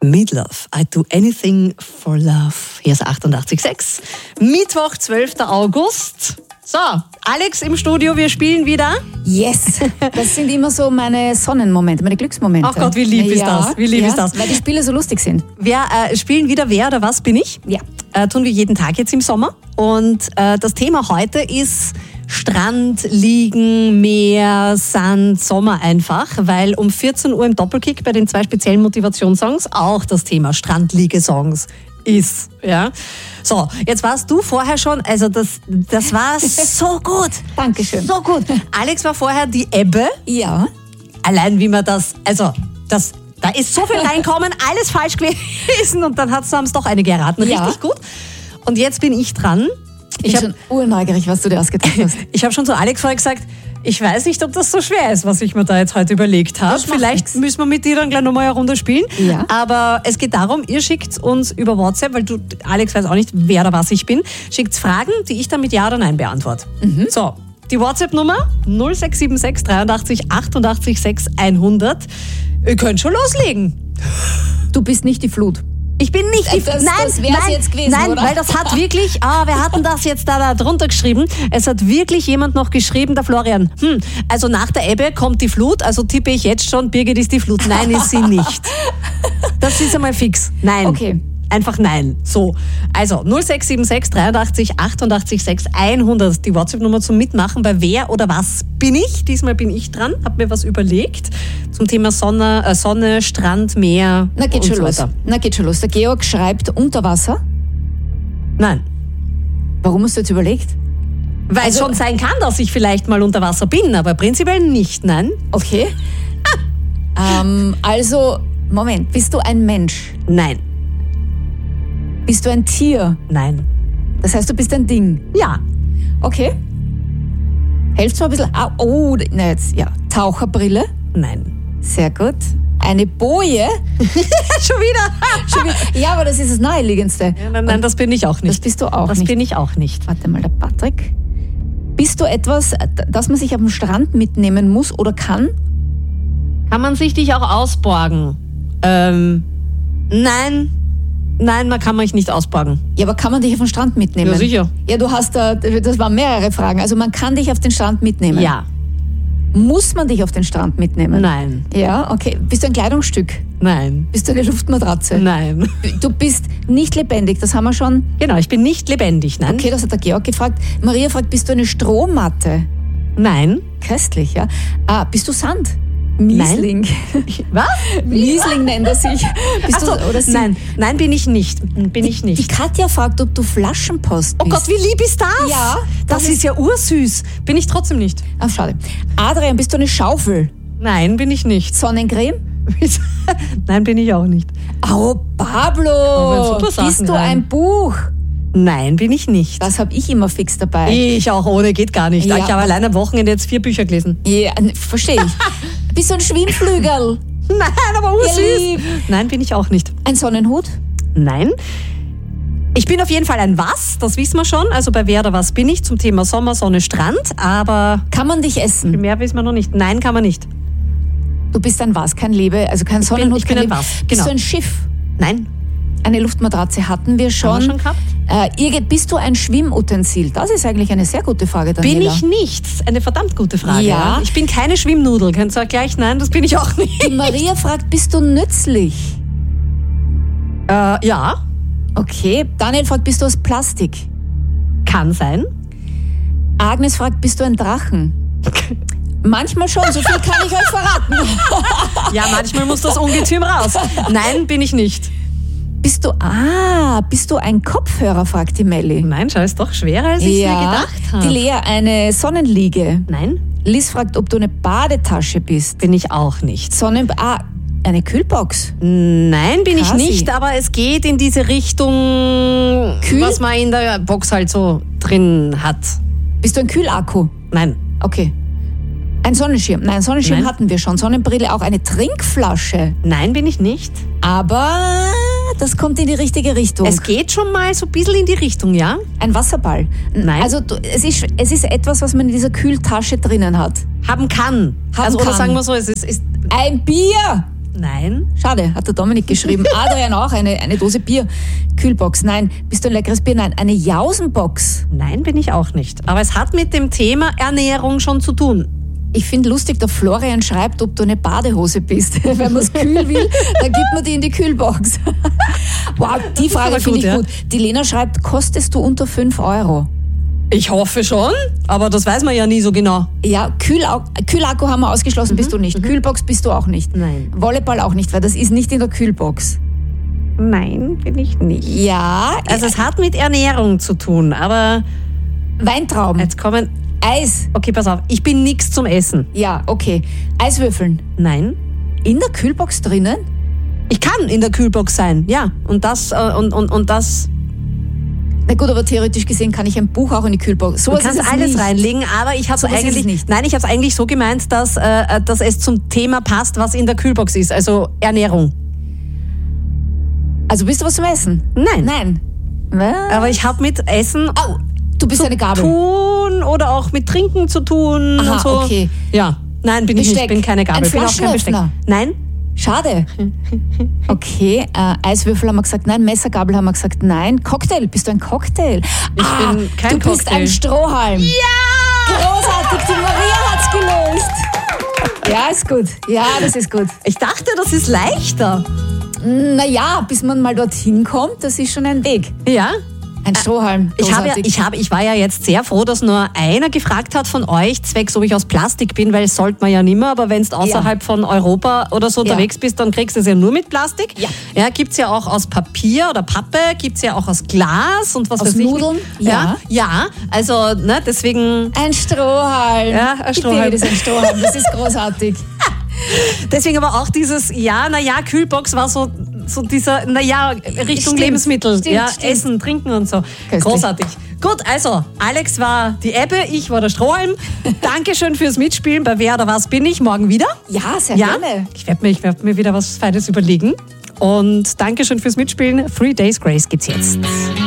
Meatloaf, I do anything for love. Hier ist 88.6. Mittwoch, 12. August. So, Alex im Studio, wir spielen wieder. Yes, das sind immer so meine Sonnenmomente, meine Glücksmomente. Ach Gott, wie lieb ist das? Wie lieb ist das? Weil die Spiele so lustig sind. Wir spielen wieder Wer oder was bin ich? Ja. Tun wir jeden Tag jetzt im Sommer. Und das Thema heute ist Strand, Liegen, Meer, Sand, Sommer einfach, weil um 14 Uhr im Doppelkick bei den 2 speziellen Motivationssongs auch das Thema Strandliegesongs ist. Ja. So, jetzt warst du vorher schon, also das war so gut. Dankeschön. So gut. Alex war vorher die Ebbe. Ja. Allein wie man da ist so viel reinkommen, alles falsch gewesen und dann haben es doch einige erraten. Richtig gut. Und jetzt bin ich dran. Ich bin schon urneugierig, was du dir ausgedacht hast. Ich habe schon zu Alex vorher gesagt, ich weiß nicht, ob das so schwer ist, was ich mir da jetzt heute überlegt habe. Vielleicht müssen wir mit dir dann gleich nochmal eine Runde spielen. Ja. Aber es geht darum, ihr schickt uns über WhatsApp, weil Alex weiß auch nicht, wer oder was ich bin, schickt Fragen, die ich dann mit Ja oder Nein beantworte. So, die WhatsApp-Nummer 0676 83 88 6 100. Ihr könnt schon loslegen. Du bist nicht die Flut. Ich bin nicht die Das wär's jetzt gewesen, nein, oder? Weil das hat wirklich, wer hat denn das jetzt da drunter geschrieben? Es hat wirklich jemand noch geschrieben, der Florian. Also nach der Ebbe kommt die Flut, also tippe ich jetzt schon, Birgit ist die Flut. Nein, ist sie nicht. Das ist einmal fix. Nein. Okay. Einfach nein. So, also 0676 83 88 6 100, die WhatsApp-Nummer zum Mitmachen bei Wer oder was bin ich. Diesmal bin ich dran, hab mir was überlegt zum Thema Sonne, Strand, Meer. Na geht und schon so los. weiter. Der Georg schreibt unter Wasser. Nein. Warum hast du jetzt überlegt? Weil es schon sein kann, dass ich vielleicht mal unter Wasser bin, aber prinzipiell nicht, nein. Okay. Also, Moment, bist du ein Mensch? Nein. Bist du ein Tier? Nein. Das heißt, du bist ein Ding? Ja. Okay. Helft mal ein bisschen. Taucherbrille? Nein. Sehr gut. Eine Boje? Schon wieder? Ja, aber das ist das Naheliegendste. Ja, nein, das bin ich auch nicht. Das bist du auch Das nicht. bin ich auch nicht. Warte mal, der Patrick. Bist du etwas, das man sich auf dem Strand mitnehmen muss oder kann? Kann man sich dich auch ausborgen? Nein. Nein, man kann mich nicht ausborgen. Ja, aber kann man dich auf den Strand mitnehmen? Ja, sicher. Ja, du hast das waren mehrere Fragen. Also man kann dich auf den Strand mitnehmen? Ja. Muss man dich auf den Strand mitnehmen? Nein. Ja, okay. Bist du ein Kleidungsstück? Nein. Bist du eine Luftmatratze? Nein. Du bist nicht lebendig, das haben wir schon. Genau, ich bin nicht lebendig, nein. Okay, das hat der Georg gefragt. Maria fragt, bist du eine Strohmatte? Nein. Köstlich, ja. Bist du Sand? Miesling. Was? Miesling nennt er sich. Bist Ach so, oder sie? Nein, bin ich nicht. Bin ich Die nicht. Katja fragt, ob du Flaschenpost Oh bist. Gott, wie lieb ist das? Ja, Das ist ja ursüß. Bin ich trotzdem nicht. Ach, schade. Adrian, bist du eine Schaufel? Nein, bin ich nicht. Sonnencreme? Nein, bin ich auch nicht. Oh, Pablo, super Sachen bist du rein. ein Buch? Nein, bin ich nicht. Das habe ich immer fix dabei. Ich auch ohne, geht gar nicht. Ja. Ich habe allein am Wochenende jetzt 4 Bücher gelesen. Ja, verstehe ich. Bist du ein Schwimmflügel? Nein, aber ursüß. lieb. Nein, bin ich auch nicht. Ein Sonnenhut? Nein. Ich bin auf jeden Fall ein Was, das wissen wir schon. Also bei Wer oder was bin ich zum Thema Sommer, Sonne, Strand. Aber Kann man dich essen? mehr wissen wir noch nicht. Nein, kann man nicht. Du bist ein Was, kein Lebe, also kein Sonnenhut, ich bin kein ein Lebe. Was, Bist genau. du ein Schiff? Nein. Eine Luftmatratze hatten wir schon. Haben wir schon gehabt? Bist du ein Schwimmutensil? Das ist eigentlich eine sehr gute Frage, Daniela. Bin ich nicht? Das ist eine verdammt gute Frage. Ja. Ich bin keine Schwimmnudel. Kannst du gleich? Nein, das bin ich auch nicht. Die Maria fragt, bist du nützlich? Ja, Okay. Daniel fragt, bist du aus Plastik? kann sein. Agnes fragt, bist du ein Drachen? Manchmal schon, so viel kann ich euch verraten. Ja, manchmal muss das Ungetüm raus. Nein, bin ich nicht. Bist du ein Kopfhörer, fragt die Melli. Nein, schau, ist doch schwerer, als ich mir gedacht habe. Die Lea, eine Sonnenliege. Nein, Liz fragt, ob du eine Badetasche bist. bin ich auch nicht. Eine Kühlbox. Nein, bin ich Kasi. nicht, aber es geht in diese Richtung, Kühl? was man in der Box halt so drin hat. Bist du ein Kühlakku? Nein, Okay. Ein Sonnenschirm. Nein, Sonnenschirm Nein. hatten wir schon. Sonnenbrille auch. Eine Trinkflasche. nein, bin ich nicht. Aber das kommt in die richtige Richtung. Es geht schon mal so ein bisschen in die Richtung, ja? Ein Wasserball. Nein. Also es ist etwas, was man in dieser Kühltasche drinnen hat. Haben kann. Haben also, oder kann. sagen wir so, es ist Ein Bier! Nein. Schade, hat der Dominik geschrieben. Adrian auch, eine Dose Bier. Kühlbox, nein. Bist du ein leckeres Bier? Nein. Eine Jausenbox? Nein, bin ich auch nicht. Aber es hat mit dem Thema Ernährung schon zu tun. Ich finde lustig, der Florian schreibt, ob du eine Badehose bist. Wenn man es kühl will, dann gibt man die in die Kühlbox. Wow, die Frage finde ich gut. Die Lena schreibt, kostest du unter 5 €? Ich hoffe schon, aber das weiß man ja nie so genau. Ja, Kühlakku haben wir ausgeschlossen, bist du nicht. Kühlbox bist du auch nicht. Nein. Volleyball auch nicht, weil das ist nicht in der Kühlbox. Nein, bin ich nicht. Ja. Also es hat mit Ernährung zu tun, aber... Weintrauben. Jetzt kommen... Eis. Okay, pass auf, ich bin nichts zum Essen. Ja, okay. Eiswürfeln. Nein. In der Kühlbox drinnen? Ich kann in der Kühlbox sein, ja. Und das... und das... Na gut, aber theoretisch gesehen kann ich ein Buch auch in die Kühlbox. Du kannst alles reinlegen, aber ich habe eigentlich nicht. Nein, ich habe es eigentlich so gemeint, dass es zum Thema passt, was in der Kühlbox ist, also Ernährung. Also bist du was zum Essen? Nein. Nein. Was? Aber ich habe mit Essen du bist eine Gabel. Tun oder auch mit Trinken zu tun. Aha, und so. Okay. Ja, nein, bin Besteck. ich nicht, bin keine Gabel, Ein bin auch kein Besteck. Flaschenöffner. Nein. Schade. Okay, Eiswürfel haben wir gesagt nein, Messergabel haben wir gesagt nein. Cocktail, bist du ein Cocktail? Ich bin kein Du bist Cocktail. ein Strohhalm. Ja! Großartig, die Maria hat's gelöst. Ja, ist gut. Ja, das ist gut. Ich dachte, das ist leichter. Naja, bis man mal dorthin kommt, das ist schon ein Weg. Ja? Ein Strohhalm. Ich war ja jetzt sehr froh, dass nur einer gefragt hat von euch, zwecks, ob ich aus Plastik bin, weil es sollte man ja nimmer, aber wenn du außerhalb von Europa oder so unterwegs bist, dann kriegst du es ja nur mit Plastik. Ja, gibt es ja auch aus Papier oder Pappe, gibt es ja auch aus Glas und was aus weiß Nudeln? ich. Ja, also deswegen... Ein Strohhalm. Ja, ein Strohhalm. Das ist ein Strohhalm, das ist großartig. Deswegen aber auch dieses, Kühlbox war so dieser, Richtung Stimmt, Lebensmittel. stimmt. Essen, trinken und so. Köstlich. Großartig. Gut, also, Alex war die Ebbe, ich war der Strohhalm. Dankeschön fürs Mitspielen bei Wer oder was bin ich. Morgen wieder. Ja, sehr gerne. Ich werd mir wieder was Feines überlegen. Und Dankeschön fürs Mitspielen. 3 Days Grace gibt's jetzt.